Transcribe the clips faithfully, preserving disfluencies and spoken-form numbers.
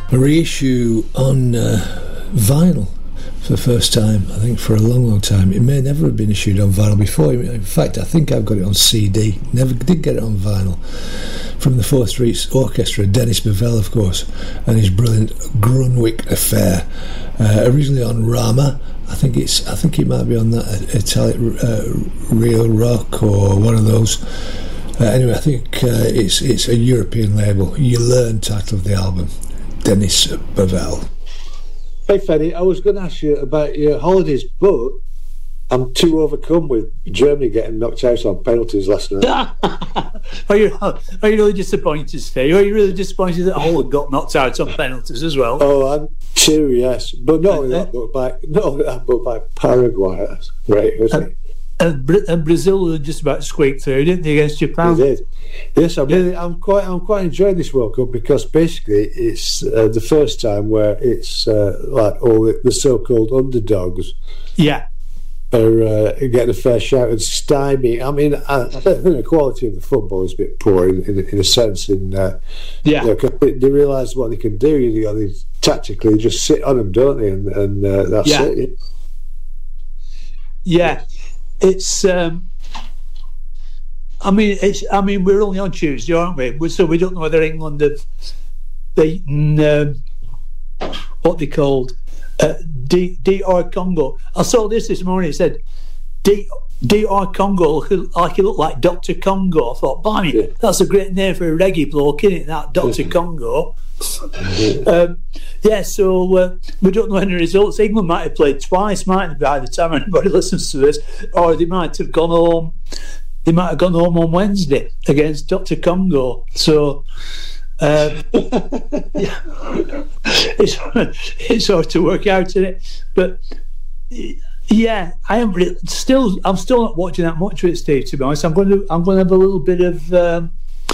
a reissue on uh, vinyl for the first time, I think, for a long, long time. It may never have been issued on vinyl before. In fact, I think I've got it on C D. Never did get it on vinyl. From the Fourth Street Orchestra, Dennis Bovell, of course, and his brilliant Grunwick Affair. Uh, originally on Rama. I think it's. I think it might be on that Italian uh, Real Rock or one of those. Uh, anyway, I think uh, it's it's a European label. You Learn, title of the album. Dennis Bovell. Hey Fenny, I was going to ask you about your holidays, but I'm too overcome with Germany getting knocked out on penalties last night. are you are you really disappointed, Steve? Are you really disappointed that Holland got knocked out on penalties as well? Oh, I'm too, yes. But not only that, but by not only that, but by Paraguay. That's great, isn't and, it? And, Bra- and Brazil were just about to squeak through, didn't they, against Japan? They did. Yes, I'm really, I'm quite, I'm quite enjoying this World Cup because basically it's uh, the first time where it's uh, like all the, the so-called underdogs. Yeah. Are uh, getting a fair shout and stymie. I mean, I, I think the quality of the football is a bit poor in, in, in a sense. In uh, yeah, you know, they, they realise what they can do. You know, they tactically just sit on them, don't they? And, and uh, that's yeah. it. Yeah, it's. Um, I mean, it's. I mean, we're only on Tuesday, aren't we? So we don't know whether England have beaten um, what they called. Uh, D R Congo. I saw this this morning. It said D R Congo, like he looked like Doctor Congo. I thought, blimey, yeah. That's a great name for a reggae bloke, isn't it? That Doctor Congo. um, yeah, so uh, we don't know any results. England might have played twice, mightn't they, by the time anybody listens to this, or they might have gone home. They might have gone home on Wednesday against Doctor Congo. So. Um, yeah, it's it's hard to work out, isn't it? But yeah, I am really, still. I'm still not watching that much of it, Steve. To be honest, I'm going to I'm going to have a little bit of um,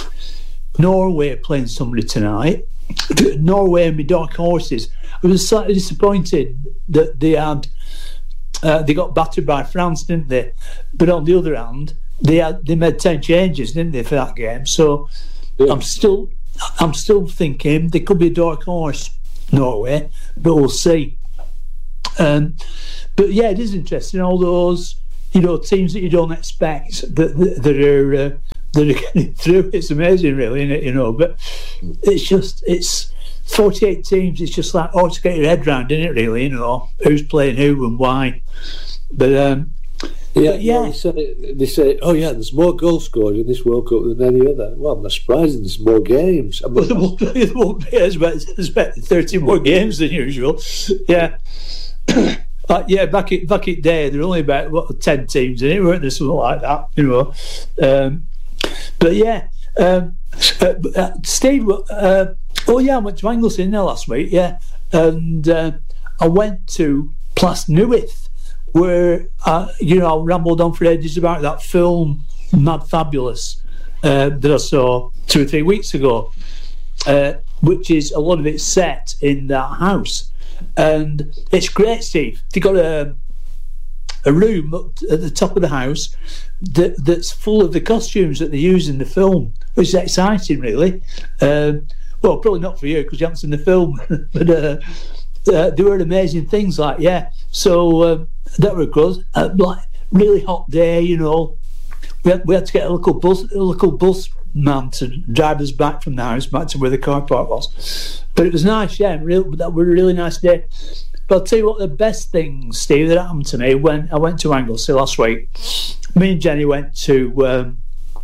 Norway playing somebody tonight. Norway and my dark horses. I was slightly disappointed that they had uh, they got battered by France, didn't they? But on the other hand, they had they made ten changes, didn't they, for that game? So yeah. I'm still. I'm still thinking they could be a dark horse, Norway, but we'll see. Um, but yeah, it is interesting. All those, you know, teams that you don't expect that that, that are uh, that are getting through. It's amazing, really, isn't it? You know, but it's just it's forty-eight teams. It's just like oh, to get your head round, isn't it? Really, you know, who's playing who and why. But um, Yeah, but yeah. Well, they, say, they say, oh yeah, there's more goals scored in this World Cup than any other. Well, I'm not surprised there's more games. I mean, well, there won't be, there won't be as much, as thirty more games than usual. Yeah, uh, yeah. Back in back in day, there were only about what ten teams in it, weren't there? Something like that, you know. Um, but yeah, um, uh, uh, Steve. Uh, oh yeah, I went to Anglesey there last week. Yeah, and uh, I went to Plasnewith. Where uh, you know I rambled on for ages about that film Mad Fabulous uh, that I saw two or three weeks ago, uh, which is a lot of it set in that house, and it's great, Steve. They got a a room up at the top of the house that that's full of the costumes that they use in the film, which is exciting, really. Um, well, probably not for you because you haven't seen the film, but. Uh, Uh, they were amazing things, like yeah. So um, that were good. Uh, like really hot day, you know. We had, we had to get a local bus, a local bus man to drive us back from the house back to where the car park was. But it was nice, yeah. Real, that was a really nice day. But I'll tell you what, the best thing, Steve, that happened to me when I went to Anglesey last week. Me and Jenny went to um,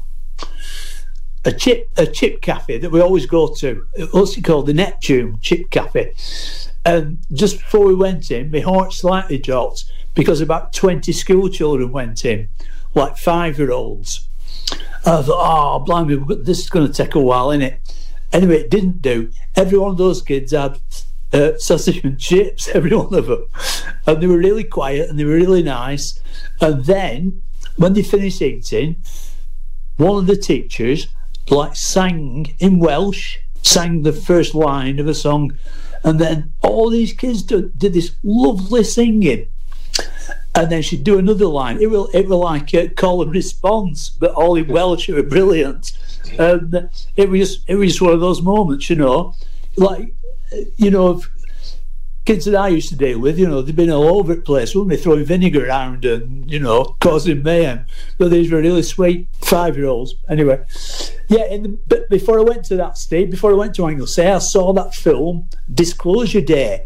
a chip a chip cafe that we always go to. What's it called? The Neptune Chip Cafe. And just before we went in, my heart slightly dropped because about twenty school children went in, like five-year-olds. I thought, oh, blimey, this is going to take a while, innit? Anyway, it didn't do. Every one of those kids had uh, sausage and chips, every one of them. And they were really quiet and they were really nice. And then, when they finished eating, one of the teachers, like, sang in Welsh, sang the first line of a song. And then all these kids do, did this lovely singing, and then she'd do another line. It was it was like a call and response, but all in Welsh. It was brilliant, and it was just, it was just one of those moments, you know. Like you know, kids that I used to deal with, you know, they've been all over the place, wouldn't they, throwing vinegar around and, you know, causing mayhem. But these were really sweet five-year-olds. Anyway, yeah, in the, but before I went to that state, before I went to Anglesey, I saw that film, Disclosure Day.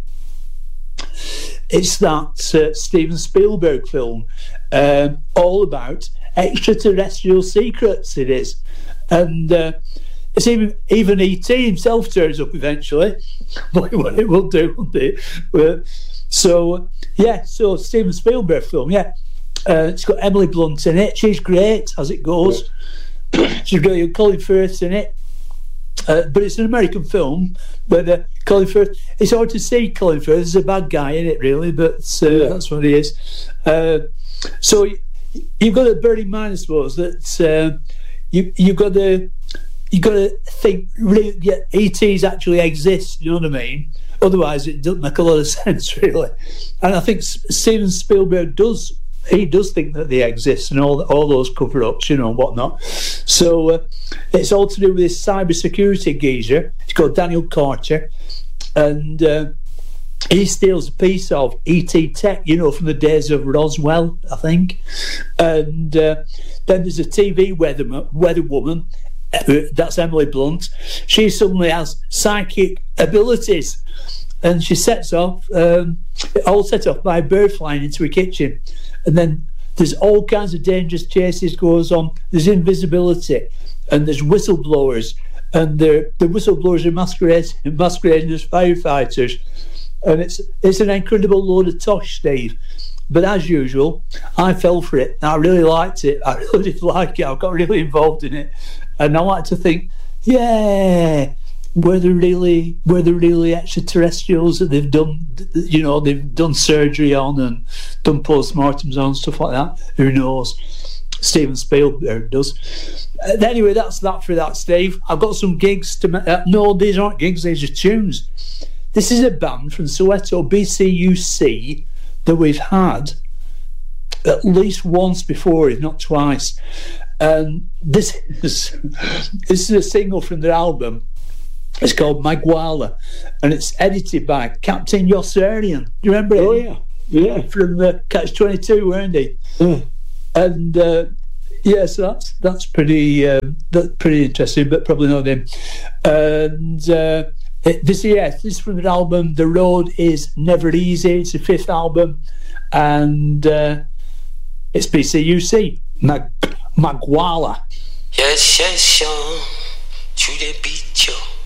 It's that uh, Steven Spielberg film, um, all about extraterrestrial secrets, it is. And uh, it's even even E T himself turns up eventually. What it will do, won't it? But, so, yeah, so Steven Spielberg film, yeah. Uh, it's got Emily Blunt in it. She's great as it goes. Yeah. She's got Colin Firth in it. Uh, but it's an American film. But uh, Colin Firth, it's hard to see Colin Firth as a bad guy in it, really, but uh, yeah. That's what he is. Uh, so you've got to bear in mind, I suppose, that uh, you, you've got to you've got to think, really, yeah, E Ts actually exist, you know what I mean? Otherwise, it doesn't make a lot of sense, really. And I think Steven Spielberg does. He does think that they exist and all all those cover-ups, you know, and whatnot. So uh, it's all to do with this cybersecurity geezer. He's called Daniel Carter, and uh, he steals a piece of E T tech, you know, from the days of Roswell, I think. And uh, then there's a T V weather weather woman. Uh, that's Emily Blunt. She suddenly has psychic abilities, and she sets off, um, all set off by a bird flying into her kitchen. And then there's all kinds of dangerous chases goes on. There's invisibility, and there's whistleblowers, and the the whistleblowers are masquerading, masquerading as firefighters, and it's it's an incredible load of tosh, Steve. But as usual, I fell for it. I really liked it. I really did like it. I got really involved in it, and I like to think, yeah. Were there really were there really extraterrestrials that they've done, you know, they've done surgery on and done postmortems on, stuff like that? Who knows? Steven Spielberg does. Uh, anyway, that's that for that, Steve. I've got some gigs to make. Uh, no, these aren't gigs, these are tunes. This is a band from Soweto, B C U C, that we've had at least once before, if not twice. And this is, this is a single from their album. It's called Magwala, and it's edited by Captain Yossarian. Do you remember him? Oh, yeah. Yeah. From uh, Catch twenty-two, weren't he? Mm. And, uh, yeah, so that's, that's, pretty, um, that's pretty interesting, but probably not him. And uh, it, this, yeah, this is from the album The Road Is Never Easy. It's the fifth album, and uh, it's B C U C, Mag- Magwala. Yes, yes, yes, to the beat, yo.